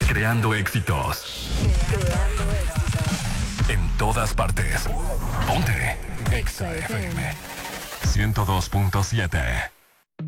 Creando éxitos. En todas partes. Ponte Exa FM 102.7.